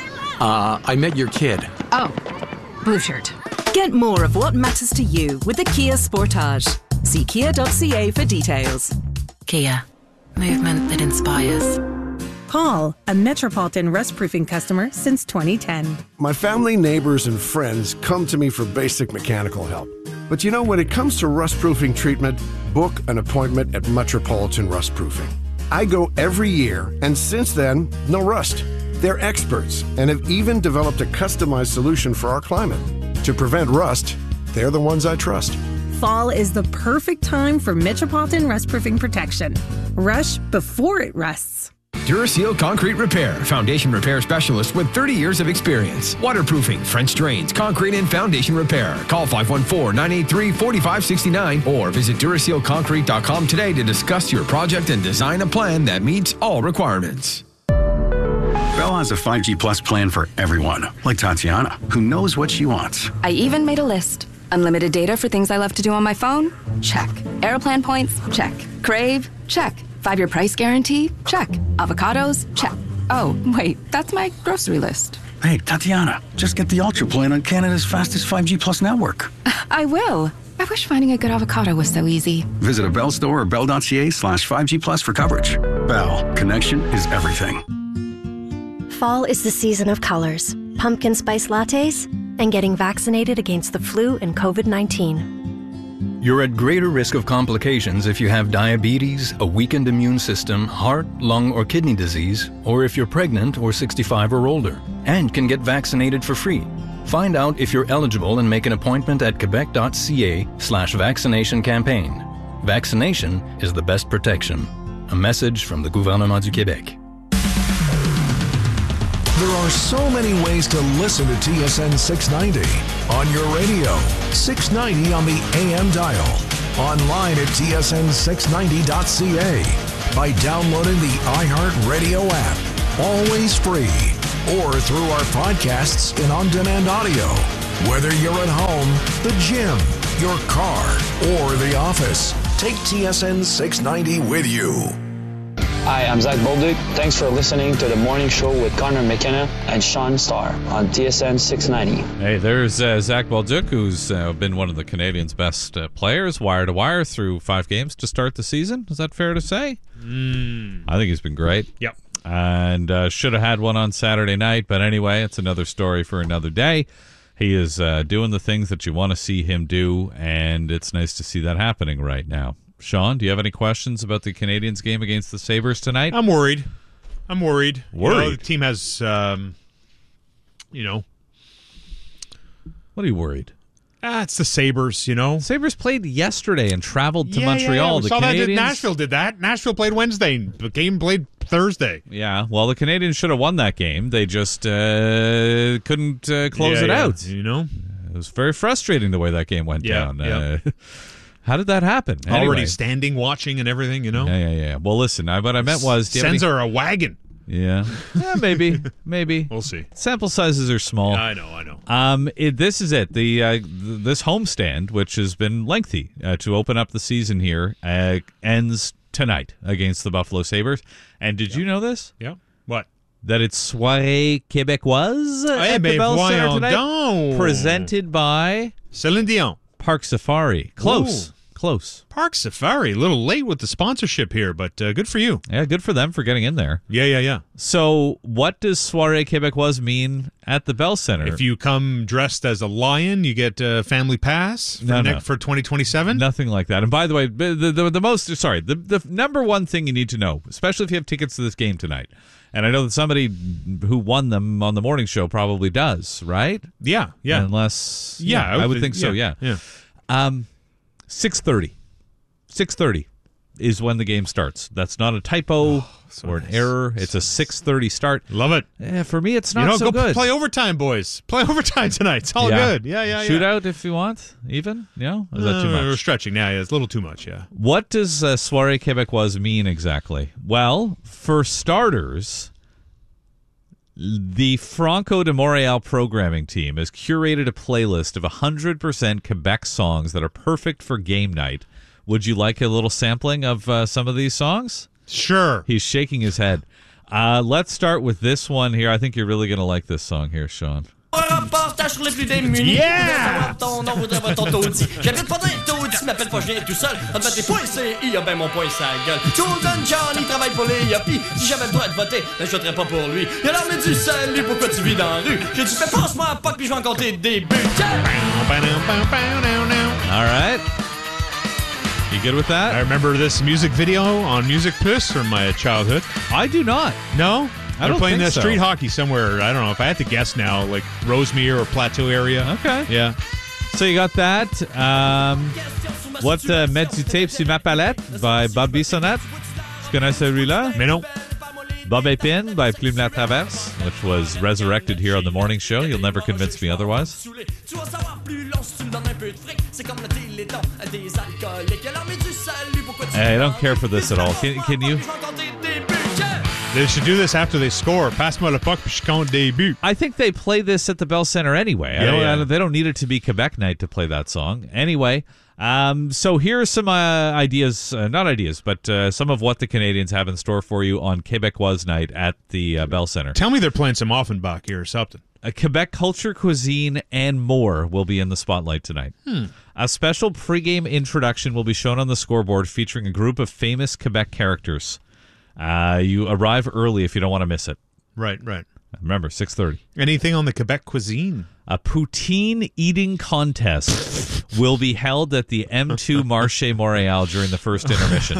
I met your kid. Oh. Blue shirt. Get more of what matters to you with the Kia Sportage. See kia.ca for details. Kia. Movement that inspires. Paul, a Metropolitan rust-proofing customer since 2010. My family, neighbors, and friends come to me for basic mechanical help. But you know, when it comes to rust-proofing treatment, book an appointment at Metropolitan Rust-Proofing. I go every year, and since then, no rust. They're experts and have even developed a customized solution for our climate. To prevent rust, they're the ones I trust. Fall is the perfect time for Metropolitan rust-proofing protection. Rush before it rusts. Duraseal Concrete Repair, foundation repair specialist with 30 years of experience. Waterproofing, French drains, concrete and foundation repair. Call 514-983-4569 or visit DurasealConcrete.com today to discuss your project and design a plan that meets all requirements. Bell has a 5G Plus plan for everyone, like Tatiana, who knows what she wants. I even made a list. Unlimited data for things I love to do on my phone? Check. Airplane points? Check. Crave? Check. 5-year price guarantee? Check. Avocados? Check. Oh, wait, that's my grocery list. Hey, Tatiana, just get the Ultra plan on Canada's fastest 5G Plus network. I will. I wish finding a good avocado was so easy. Visit a Bell store or bell.ca/5G Plus for coverage. Bell, connection is everything. Fall is the season of colors, pumpkin spice lattes, and getting vaccinated against the flu and COVID-19. You're at greater risk of complications if you have diabetes, a weakened immune system, heart, lung, or kidney disease, or if you're pregnant or 65 or older, and can get vaccinated for free. Find out if you're eligible and make an appointment at quebec.ca/vaccination campaign. Vaccination is the best protection. A message from the Gouvernement du Québec. There are so many ways to listen to TSN 690. On your radio, 690 on the AM dial. Online at tsn690.ca. By downloading the iHeartRadio app. Always free. Or through our podcasts and on-demand audio. Whether you're at home, the gym, your car, or the office, take TSN 690 with you. Hi, I'm Zach Bolduc. Thanks for listening to the morning show with Connor McKenna and Sean Starr on TSN 690. Hey, there's Zach Bolduc, who's been one of the Canadians' best players, wire to wire, through 5 games to start the season. Is that fair to say? I think he's been great. Yep. And should have had one on Saturday night, but anyway, it's another story for another day. He is doing the things that you want to see him do, and it's nice to see that happening right now. Sean, do you have any questions about the Canadians game against the Sabres tonight? I'm worried. Worried? The team has, What are you worried? It's the Sabres, Sabres played yesterday and traveled to Montreal. Yeah, we the saw Canadians... that. Nashville did that. Nashville played Wednesday. The game played Thursday. Yeah, well, the Canadians should have won that game. They just couldn't close it out. It was very frustrating the way that game went down. Yeah. How did that happen? Already Anyway. standing, watching, and everything, Yeah. Well, listen, what I meant was... Sens are a wagon. Yeah, maybe. We'll see. Sample sizes are small. Yeah, I know. This is it. This homestand, which has been lengthy to open up the season here, ends tonight against the Buffalo Sabres. And did you know this? Yeah. What? That it's Soirée Québécoise at the Bell Center tonight, presented by Céline Dion. Park Safari. Close. Park Safari. A little late with the sponsorship here, but good for you. Yeah, good for them for getting in there. Yeah. So what does Soirée Québécoise mean at the Bell Center? If you come dressed as a lion, you get a family pass for 2027? Nothing like that. And by the way, the number one thing you need to know, especially if you have tickets to this game tonight, and I know that somebody who won them on the morning show probably does, right? Yeah. Unless... I would think so, yeah. 6:30. 6:30 is when the game starts. That's not a typo or an error. It's a 6:30 start. Love it. Yeah, for me, it's not so go good. Play overtime, boys. Play overtime tonight. It's all good. Yeah. Shootout if you want, even? Is that too much? We're stretching. Yeah, it's a little too much, yeah. What does Soirée Québécoise mean exactly? Well, for starters... The Franco de Montréal programming team has curated a playlist of 100% Quebec songs that are perfect for game night. Would you like a little sampling of some of these songs? Sure. He's shaking his head. Let's start with this one here. I think you're really going to like this song here, Sean. Reportage sur les plus démunis. Yeah! Ton nom voudrait voir ton taudis. J'habite pas dans les taudis, m'appelle pas, je viens tout seul. En fait, tes points, c'est il y a ben mon point, sa gueule. Susan Johnny travaille pour les Yuppies. Si j'avais le droit de voter, ben je voterais pas pour lui. Il a l'armée du salut, pourquoi tu vis dans la rue? J'ai dit, fais passe-moi à POC, puis je vais en compter des buts. All right. You good with that? I remember this music video on Music Plus from my childhood. I do not. No? I don't playing think so. Street hockey somewhere. I don't know if I had to guess now, like Rosemere or Plateau area. Okay. Yeah. So you got that. What Mets du tape sur ma palette by Bob Bissonnette. Tu connais celui-là? Mais non. Bob Épine by Plume La Traverse, which was resurrected here on the morning show. You'll never convince me otherwise. I don't care for this at all. Can you? They should do this after they score. Passe-moi le puck, puis je compte des buts. I think they play this at the Bell Center anyway. They don't need it to be Quebec night to play that song. Anyway, so here are some ideas, not ideas, but some of what the Canadians have in store for you on Québécoise night at the Bell Center. Tell me they're playing some Offenbach here or something. Quebec culture, cuisine, and more will be in the spotlight tonight. A special pregame introduction will be shown on the scoreboard featuring a group of famous Quebec characters. You arrive early if you don't want to miss it. Right. Remember, 6:30. Anything on the Quebec cuisine? A poutine eating contest will be held at the M2 Marché Montréal during the first intermission.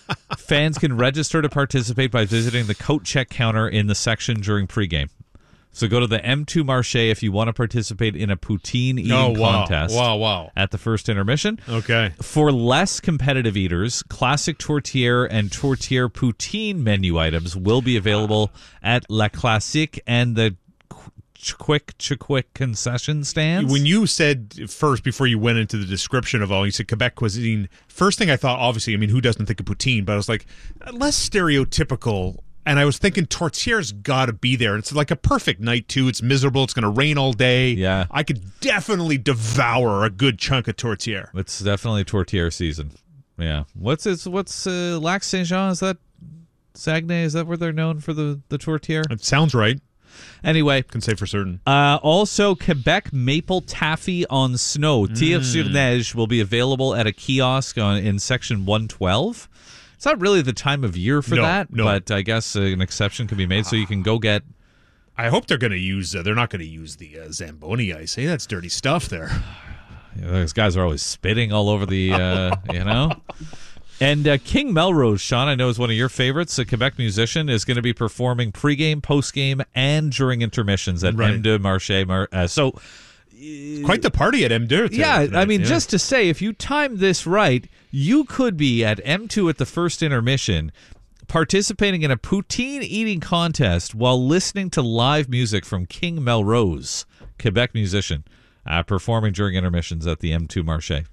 Fans can register to participate by visiting the coat check counter in the section during pregame. So go to the M2 Marché if you want to participate in a poutine eating contest. Wow. At the first intermission. Okay. For less competitive eaters, classic tourtière and tourtière poutine menu items will be available at La Classique and the Quick concession stands. When you said first, before you went into the description of all, you said Quebec cuisine. First thing I thought, obviously, I mean, who doesn't think of poutine? But I was like, less stereotypical. And I was thinking tourtière's got to be there. It's like a perfect night, too. It's miserable. It's going to rain all day. Yeah. I could definitely devour a good chunk of tourtière. It's definitely tourtière season. Yeah. What's Lac Saint Jean? Is that Saguenay? Is that where they're known for the tourtière? It sounds right. Anyway. Can say for certain. Also, Quebec maple taffy on snow, Tire sur neige, will be available at a kiosk in section 112. It's not really the time of year for that, but I guess an exception can be made, so you can go get... I hope they're going to use... they're not going to use the Zamboni ice. Hey, that's dirty stuff there. Yeah, those guys are always spitting all over the, you know... And King Melrose, Sean, I know is one of your favorites. A Quebec musician is going to be performing pregame, postgame, and during intermissions at M2 Marché. So, quite the party at M2. Yeah, tonight. I mean, just to say, if you time this right, you could be at M2 at the first intermission, participating in a poutine eating contest while listening to live music from King Melrose, Quebec musician, performing during intermissions at the M2 Marché.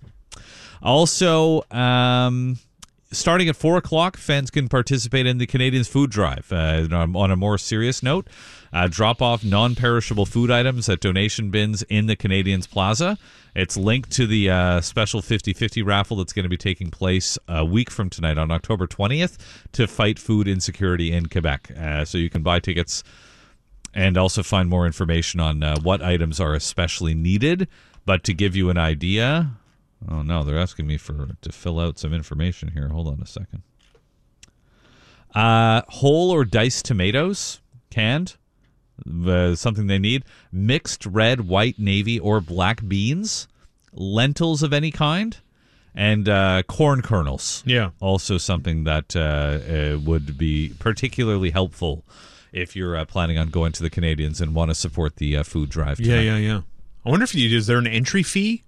Also, starting at 4 o'clock, fans can participate in the Canadians Food Drive. On a more serious note, drop off non-perishable food items at donation bins in the Canadians Plaza. It's linked to the special 50-50 raffle that's going to be taking place a week from tonight on October 20th to fight food insecurity in Quebec. So you can buy tickets and also find more information on what items are especially needed. But to give you an idea... Oh, no, they're asking me to fill out some information here. Hold on a second. Whole or diced tomatoes, canned, something they need. Mixed red, white, navy, or black beans. Lentils of any kind. And corn kernels. Yeah. Also something that would be particularly helpful if you're planning on going to the Canadians and want to support the food drive tonight. Yeah. I wonder is there an entry fee?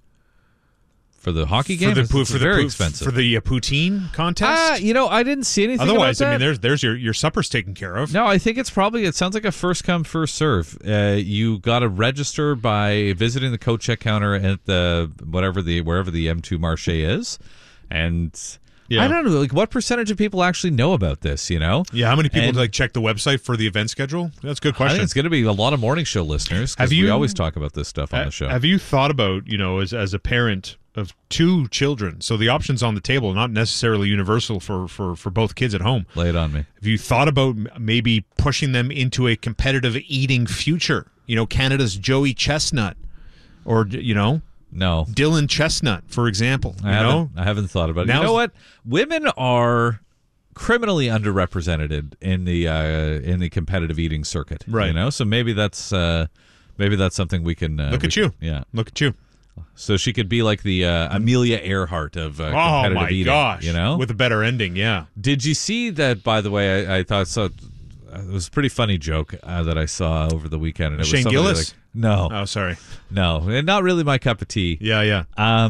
For the hockey game, it's very expensive. For the poutine contest? I didn't see anything Otherwise, about that. I mean, there's your supper's taken care of. No, I think it sounds like a first come, first serve. You got to register by visiting the coat check counter at wherever the M2 Marché is. And I don't know, what percentage of people actually know about this, Yeah, how many people check the website for the event schedule? That's a good question. I think it's going to be a lot of morning show listeners, because we always talk about this stuff on the show. Have you thought about, as a parent of 2 children, so the options on the table, not necessarily universal for both kids at home. Lay it on me. Have you thought about maybe pushing them into a competitive eating future? Canada's Joey Chestnut, or No. Dylan Chestnut, for example. I haven't thought about it. You know what? Women are criminally underrepresented in the competitive eating circuit. Right. So maybe that's something we can look at you. Yeah. Look at you. So she could be like the Amelia Earhart of competitive eating. Oh my gosh! With a better ending, yeah. Did you see that? By the way, I thought so. It was a pretty funny joke that I saw over the weekend. And it Shane was Gillis? No. Oh, sorry. No, not really my cup of tea. Yeah.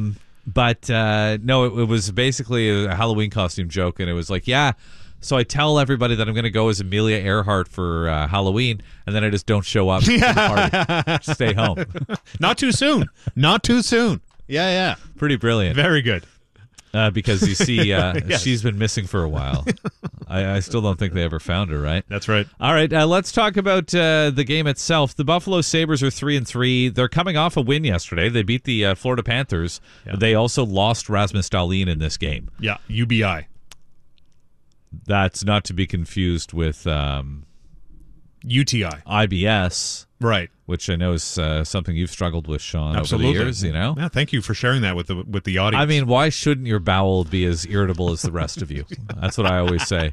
But no, it was basically a Halloween costume joke, and it was like, yeah. So I tell everybody that I'm going to go as Amelia Earhart for Halloween, and then I just don't show up to the party. Stay home. Not too soon. Not too soon. Yeah. Pretty brilliant. Very good. Because you see, yes. She's been missing for a while. I still don't think they ever found her, right? That's right. All right, let's talk about the game itself. The Buffalo Sabres are 3-3. They're coming off a win yesterday. They beat the Florida Panthers. Yeah. They also lost Rasmus Dahlin in this game. Yeah, UBI. That's not to be confused with UTI. IBS. Right. Which I know is something you've struggled with, Sean, Absolutely. over the years, Yeah, thank you for sharing that with the audience. I mean, why shouldn't your bowel be as irritable as the rest of you? That's what I always say.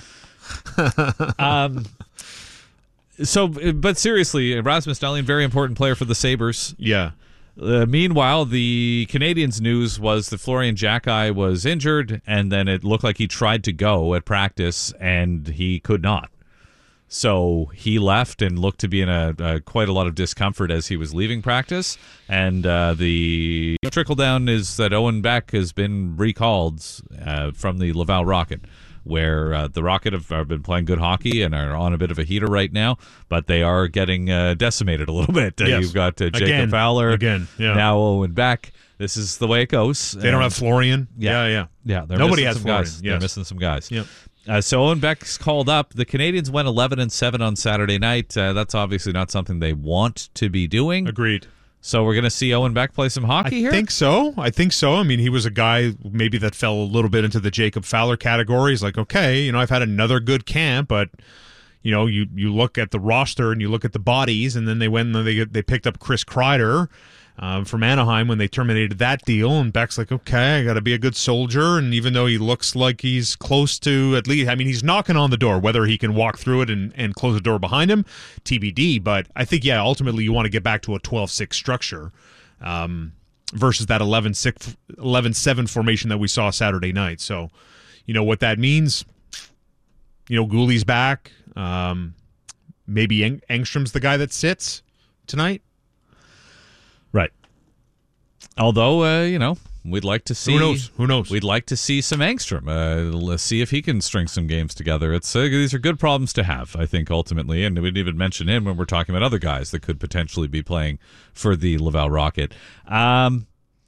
But seriously, Rasmus Dahlin, very important player for the Sabres. Yeah. Meanwhile, the Canadians' news was that Florian Xhekaj was injured, and then it looked like he tried to go at practice, and he could not. So he left and looked to be in quite a lot of discomfort as he was leaving practice. And the trickle down is that Owen Beck has been recalled from the Laval Rocket, where the Rocket have been playing good hockey and are on a bit of a heater right now, but they are getting decimated a little bit. Yes. You've got Jacob Fowler, now Owen Beck. This is the way it goes. They don't have Florian. Yeah. Nobody has Florian. Guys. They're missing some guys. Yep. So Owen Beck's called up. The Canadians went 11-7 on Saturday night. That's obviously not something they want to be doing. Agreed. So we're going to see Owen Beck play some hockey here? I think so. I mean, he was a guy maybe that fell a little bit into the Jacob Fowler category. He's like, okay, I've had another good camp, but you look at the roster and you look at the bodies, and then they picked up Chris Kreider from Anaheim when they terminated that deal, and Beck's like, okay, I got to be a good soldier. And even though he looks like he's close to, at least, I mean, he's knocking on the door. Whether he can walk through it and close the door behind him, TBD. But I think, ultimately you want to get back to a 12-6 structure versus that 11-7 formation that we saw Saturday night. So, what that means, Goulie's back. Maybe Engstrom's the guy that sits tonight. Right. Although, we'd like to see... Who knows? We'd like to see some Engstrom. Let's see if he can string some games together. These are good problems to have, I think, ultimately. And we didn't even mention him when we're talking about other guys that could potentially be playing for the Laval Rocket. Jakub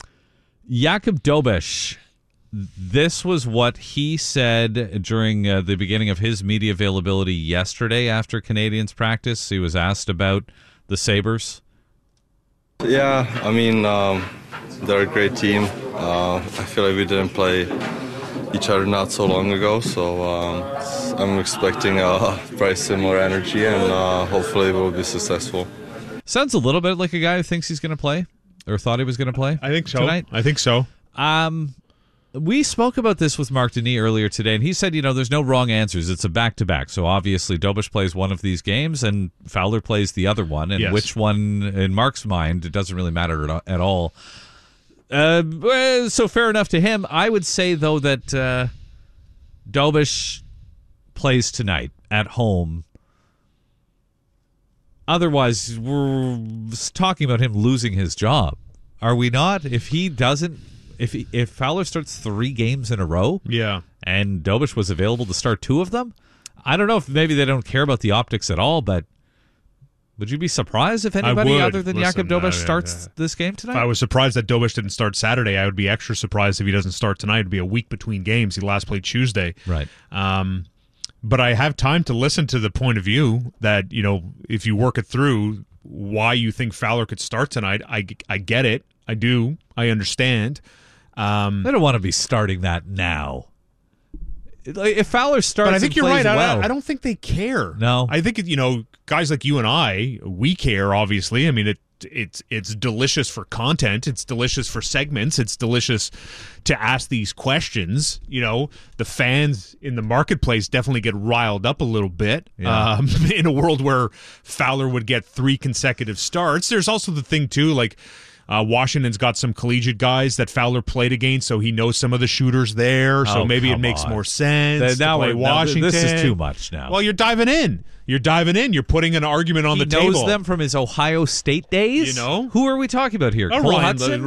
Dobeš, this was what he said during the beginning of his media availability yesterday after Canadians practice. He was asked about the Sabres. Yeah, I mean, they're a great team. I feel like we didn't play each other not so long ago, so I'm expecting probably similar energy, and hopefully we'll be successful. Sounds a little bit like a guy who thinks he's going to play, or thought he was going to play. I think so. Tonight. I think so. We spoke about this with Mark Denis earlier today, and he said, there's no wrong answers. It's a back-to-back. So obviously Dobeš plays one of these games, and Fowler plays the other one. And which one, in Mark's mind, it doesn't really matter at all. So fair enough to him. I would say, though, that Dobeš plays tonight at home. Otherwise, we're talking about him losing his job. Are we not? If he doesn't... If Fowler starts 3 games in a row, and Dobeš was available to start 2 of them, I don't know if maybe they don't care about the optics at all, but would you be surprised if anybody other than Jakub Dobeš starts this game tonight? If I was surprised that Dobeš didn't start Saturday, I would be extra surprised if he doesn't start tonight. It'd be a week between games. He last played Tuesday. Right. But I have time to listen to the point of view that, if you work it through, why you think Fowler could start tonight. I get it. I do. I understand. They don't want to be starting that now. If Fowler starts, but I think you're right. Well, I don't think they care. No, I think guys like you and we care. Obviously, I mean it's delicious for content. It's delicious for segments. It's delicious to ask these questions. The fans in the marketplace definitely get riled up a little bit. In a world where Fowler would get 3 consecutive starts. There's also the thing too, like. Washington's got some collegiate guys that Fowler played against, so he knows some of the shooters there. So maybe it makes more sense to play Washington. This is too much now. Well, you're diving in. You're putting an argument on the table. He knows them from his Ohio State days. Who are we talking about here? Cole Hudson?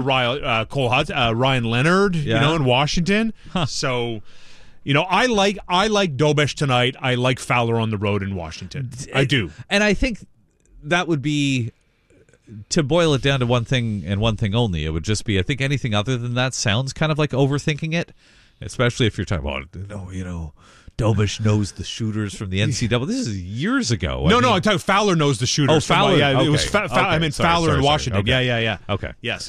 Ryan Leonard. In Washington. Huh. So. I like Dobeš tonight. I like Fowler on the road in Washington. I do. And I think that would be, to boil it down to one thing and one thing only, it would just be, I think anything other than that sounds kind of like overthinking it, especially if you're talking about, Dobeš knows the shooters from the NCAA. This is years ago. I'm talking Fowler knows the shooters. Oh, Fowler. It was I meant Fowler in Washington. Okay. Yeah. Okay. Yes.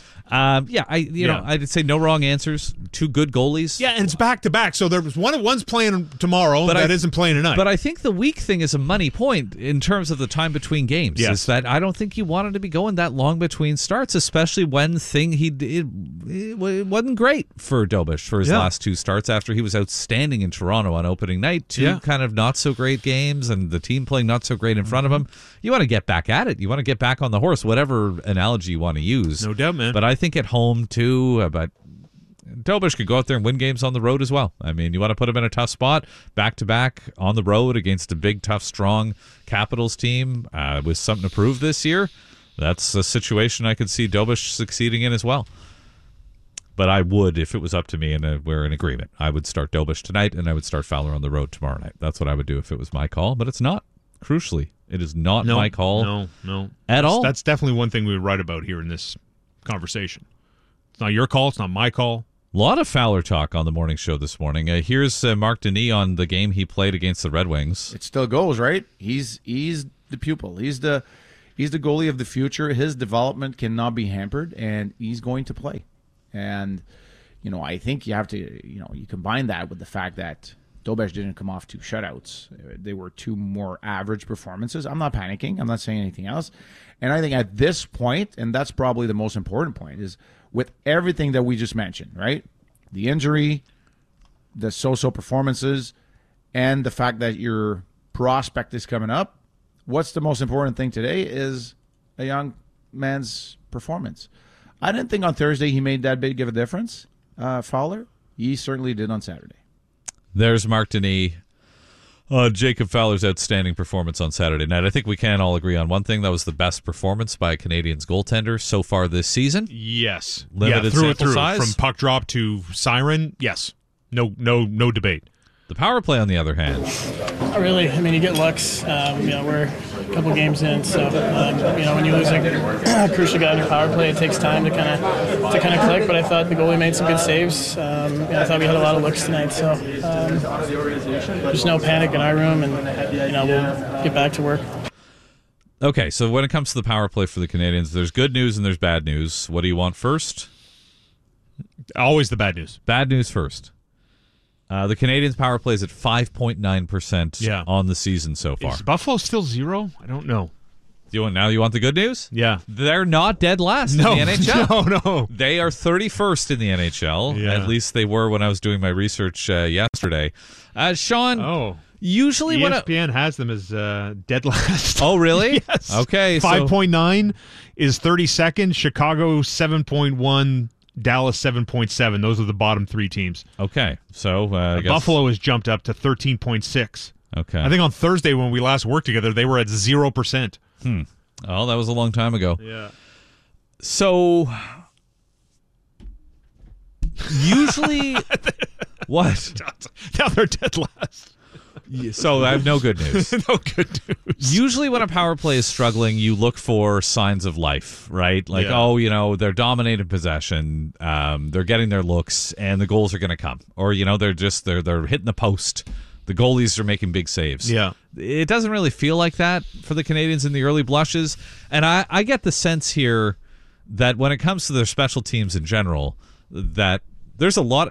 I'd say no wrong answers. 2 good goalies. Yeah, and it's back to back. So there's one's playing tomorrow, but isn't playing tonight. But I think the weak thing is a money point in terms of the time between games. Yes. Is that I don't think you wanted to be going that long between starts, especially when it wasn't great for Dobeš for his last 2 starts after he was outstanding in Toronto on opening night. 2 kind of not so great games, and the team playing not so great in front of him. You want to get back at it. You want to get back on the horse, whatever analogy you want to use. No doubt, man. But I think at home too. But Dobish could go out there and win games on the road as well. I mean, you want to put him in a tough spot, back-to-back on the road against a big, tough, strong Capitals team with something to prove this year. That's a situation I could see Dobish succeeding in as well. But I would, if it was up to me and we're in agreement, I would start Dobish tonight and I would start Fowler on the road tomorrow night. That's what I would do if it was my call, but it's not. Crucially, it is not my call at all. That's definitely one thing we would write about here in this conversation. It's not your call. It's not my call. A lot of Fowler talk on the morning show this morning. Here's Mark Denis on the game he played against the Red Wings. It still goes, right? He's the pupil. He's the goalie of the future. His development cannot be hampered, and he's going to play. And, I think you have to, you combine that with the fact that Dobish didn't come off 2 shutouts. They were 2 more average performances. I'm not panicking. I'm not saying anything else. And I think at this point, and that's probably the most important point, is with everything that we just mentioned, right? The injury, the so-so performances, and the fact that your prospect is coming up, what's the most important thing today is a young man's performance. I didn't think on Thursday he made that big of a difference, Fowler. He certainly did on Saturday. There's Mark Denis. Jacob Fowler's outstanding performance on Saturday night. I think we can all agree on one thing. That was the best performance by a Canadiens goaltender so far this season. Yes. Limited sample size. From puck drop to siren, yes. No debate. The power play, on the other hand. Not really. I mean, you get looks. We're a couple games in, so when you lose a crucial guy in your power play, it takes time to kind of click. But I thought the goalie made some good saves. I thought we had a lot of looks tonight, so there's no panic in our room, and we'll get back to work. Okay, so when it comes to the power play for the Canadiens, there's good news and there's bad news. What do you want first? Always the bad news. Bad news first. The Canadiens' power play is at 5.9% on the season so far. Is Buffalo still 0? I don't know. You want the good news? Yeah. They're not dead last in the NHL. No. They are 31st in the NHL. Yeah. At least they were when I was doing my research yesterday. Sean, usually ESPN has them as dead last. Oh, really? Yes. Okay. 5.9 is 32nd. Chicago 7.1. Dallas 7.7. Those are the bottom 3 teams. Okay, so I guess Buffalo has jumped up to 13.6. Okay, I think on Thursday when we last worked together, they were at 0%. Oh, that was a long time ago. Yeah. So usually, what? Now they're dead last. So I have no good news. No good news. Usually when a power play is struggling, you look for signs of life, right? Like, they're dominating possession, they're getting their looks, and the goals are going to come. Or, they're hitting the post. The goalies are making big saves. Yeah. It doesn't really feel like that for the Canadiens in the early blushes. And I get the sense here that when it comes to their special teams in general, that there's a lot...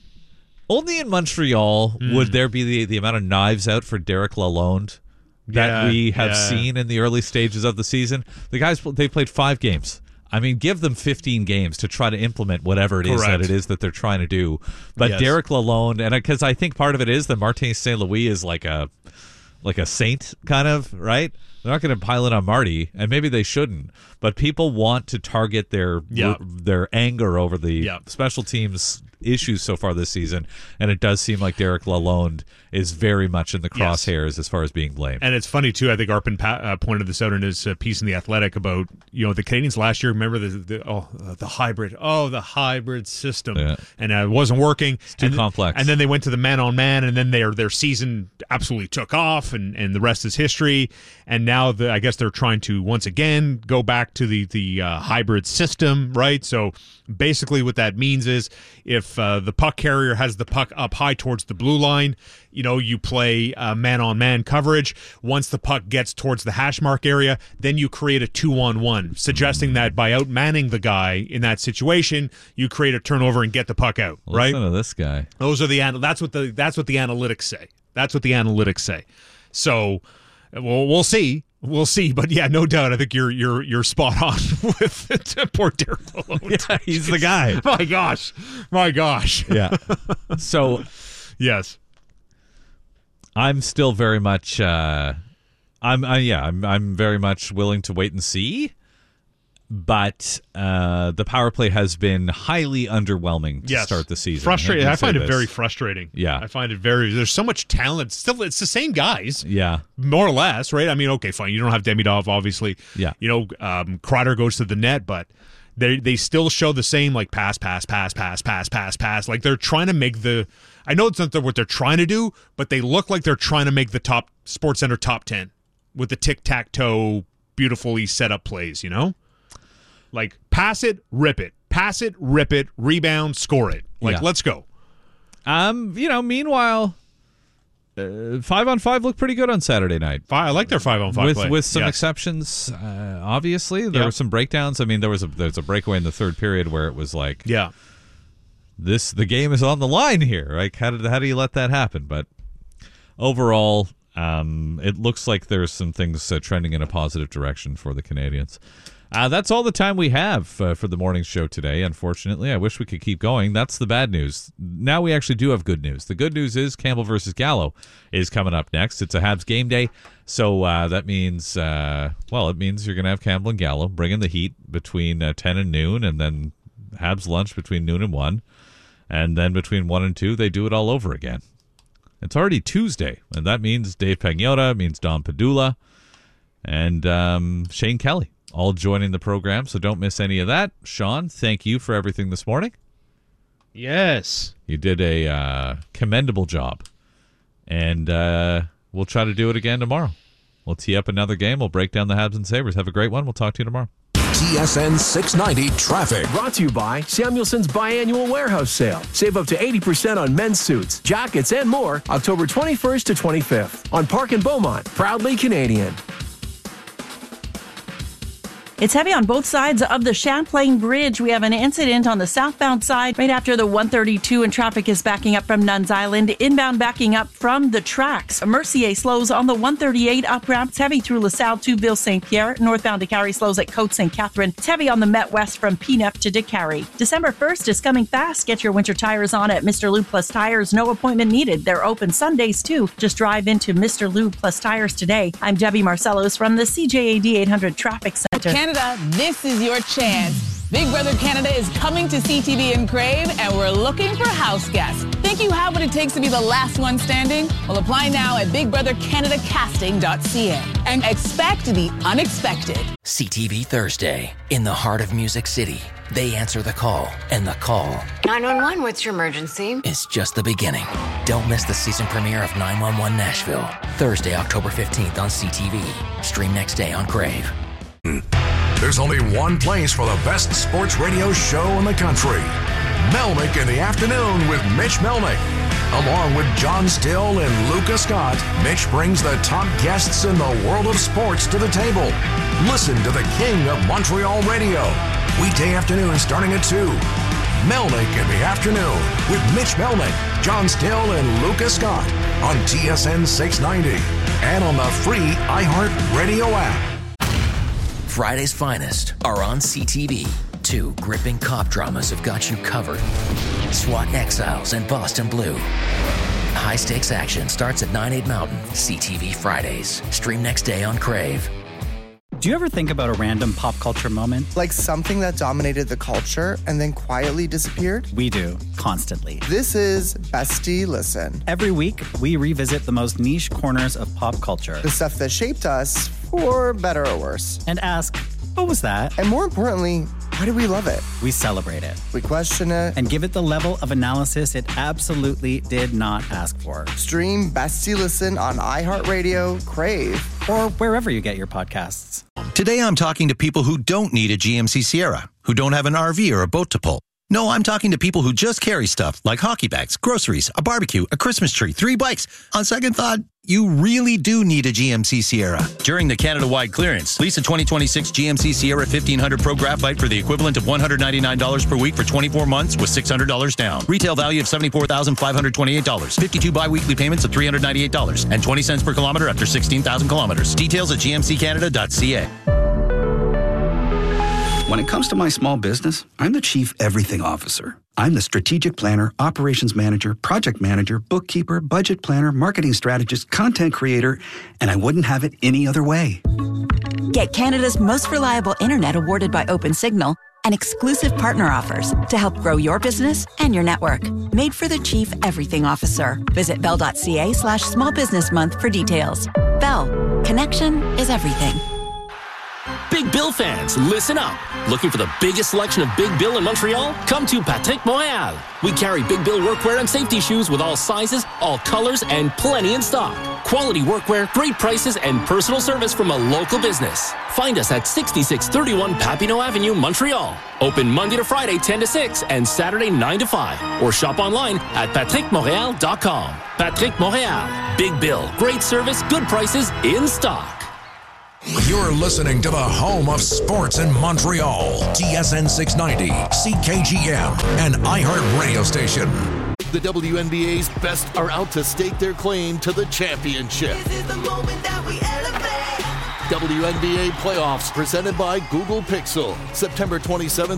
Only in Montreal would there be the amount of knives out for Derek Lalonde that we have seen in the early stages of the season. The guys, they played 5 games. I mean, give them 15 games to try to implement whatever it is that they're trying to do. But Derek Lalonde, and because I think part of it is that Martin St. Louis is like a saint, kind of, right? They're not going to pile it on Marty, and maybe they shouldn't. But people want to target their anger over the special teams issues so far this season, and it does seem like Derek Lalonde is very much in the crosshairs as far as being blamed. And it's funny too. I think Arpin pointed this out in his piece in The Athletic about the Canadiens last year. Remember the hybrid system, and it wasn't working. It's too complex. And then they went to the man-on-man, and then their season absolutely took off, and the rest is history. And now I guess they're trying to once again go back to the hybrid system, right? So basically, what that means is if the puck carrier has the puck up high towards the blue line, you play man-on-man coverage. Once the puck gets towards the hash mark area, then you create a 2-on-1, suggesting that by outmanning the guy in that situation, you create a turnover and get the puck out. Right? Listen to this guy. That's what the analytics say. That's what the analytics say. So, we'll see. We'll see, but no doubt. I think you're spot on with poor Derek Lalonde. Yeah, he's the guy. My gosh. Yeah. So, yes, I'm still very much. I'm very much willing to wait and see. But the power play has been highly underwhelming to start the season. Frustrating. I find it very frustrating. Yeah. I find it very. There's so much talent. Still, it's the same guys. Yeah. More or less, right? I mean, okay, fine. You don't have Demidov, obviously. Yeah. Kreider goes to the net, but they still show the same like pass. Like they're trying to make the. I know it's not what they're trying to do, but they look like they're trying to make the top SportsCenter top 10 with the tic-tac-toe, beautifully set up plays. Like, pass it, rip it. Pass it, rip it, rebound, score it. Let's go. Meanwhile, 5-on-5 looked pretty good on Saturday night. I like their 5-on-5 play. With some exceptions, obviously. There were some breakdowns. I mean, there's a breakaway in the third period where it was like, the game is on the line here. Like, how do you let that happen? But overall, it looks like there's some things trending in a positive direction for the Canadians. That's all the time we have for the morning show today, unfortunately. I wish we could keep going. That's the bad news. Now we actually do have good news. The good news is Campbell versus Gallo is coming up next. It's a Habs game day, so that means, it means you're going to have Campbell and Gallo bringing the heat between 10 and noon, and then Habs lunch between noon and 1, and then between 1 and 2, they do it all over again. It's already Tuesday, and that means Dave Pagnotta, means Don Padula, and Shane Kelly. All joining the program, so don't miss any of that. Sean, thank you for everything this morning. Yes. You did a commendable job. And we'll try to do it again tomorrow. We'll tee up another game. We'll break down the Habs and Sabres. Have a great one. We'll talk to you tomorrow. TSN 690 Traffic. Brought to you by Samuelson's Biannual Warehouse Sale. Save up to 80% on men's suits, jackets, and more October 21st to 25th on Park and Beaumont. Proudly Canadian. It's heavy on both sides of the Champlain Bridge. We have an incident on the southbound side right after the 132, and traffic is backing up from Nuns Island. Inbound backing up from the tracks. Mercier slows on the 138 up ramp. It's heavy through LaSalle to Ville-Saint-Pierre. Northbound to Carrie slows at Côte St. Catherine. It's heavy on the Met West from Pneuf to DeCarry. December 1st is coming fast. Get your winter tires on at Mr. Lube Plus Tires. No appointment needed. They're open Sundays too. Just drive into Mr. Lube Plus Tires today. I'm Debbie Marcellos from the CJAD 800 Traffic Center. Canada, this is your chance. Big Brother Canada is coming to CTV in Crave, and we're looking for house guests. Think you have what it takes to be the last one standing? Well, apply now at bigbrothercanadacasting.ca and expect the unexpected. CTV Thursday, in the heart of Music City. They answer the call, and the call 911, what's your emergency? is just the beginning. Don't miss the season premiere of 911 Nashville, Thursday, October 15th on CTV. Stream next day on Crave. There's only one place for the best sports radio show in the country. Melnick in the Afternoon with Mitch Melnick. Along with John Still and Luca Scott, Mitch brings the top guests in the world of sports to the table. Listen to the king of Montreal radio. Weekday afternoon starting at 2. Melnick in the Afternoon with Mitch Melnick, John Still, and Luca Scott on TSN 690 and on the free iHeart Radio app. Friday's finest are on CTV. 2 gripping cop dramas have got you covered. SWAT Exiles and Boston Blue. High-stakes action starts at 9/8 Mountain. CTV Fridays. Stream next day on Crave. Do you ever think about a random pop culture moment? Like something that dominated the culture and then quietly disappeared? We do, constantly. This is Bestie Listen. Every week, we revisit the most niche corners of pop culture. The stuff that shaped us, for better or worse. And ask, what was that? And more importantly, why do we love it? We celebrate it. We question it. And give it the level of analysis it absolutely did not ask for. Stream Bestie Listen on iHeartRadio, Crave, or wherever you get your podcasts. Today I'm talking to people who don't need a GMC Sierra, who don't have an RV or a boat to pull. No, I'm talking to people who just carry stuff like hockey bags, groceries, a barbecue, a Christmas tree, 3 bikes. On second thought, you really do need a GMC Sierra. During the Canada-wide clearance, lease a 2026 GMC Sierra 1500 Pro Graphite for the equivalent of $199 per week for 24 months with $600 down. Retail value of $74,528. 52 bi-weekly payments of $398 and 20 cents per kilometer after 16,000 kilometers. Details at gmccanada.ca. When it comes to my small business, I'm the Chief Everything Officer. I'm the strategic planner, operations manager, project manager, bookkeeper, budget planner, marketing strategist, content creator, and I wouldn't have it any other way. Get Canada's most reliable internet awarded by OpenSignal and exclusive partner offers to help grow your business and your network. Made for the Chief Everything Officer. Visit bell.ca/small business month for details. Bell. Connection is everything. Big Bill fans, listen up. Looking for the biggest selection of Big Bill in Montreal? Come to Patrick Montréal. We carry Big Bill workwear and safety shoes with all sizes, all colors, and plenty in stock. Quality workwear, great prices, and personal service from a local business. Find us at 6631 Papineau Avenue, Montreal. Open Monday to Friday, 10 to 6, and Saturday, 9 to 5. Or shop online at patrickmontreal.com. Patrick Montréal. Big Bill. Great service, good prices, in stock. You're listening to the home of sports in Montreal. TSN 690, CKGM, and iHeart Radio Station. The WNBA's best are out to stake their claim to the championship. This is the moment that we elevate. WNBA playoffs presented by Google Pixel. September 27th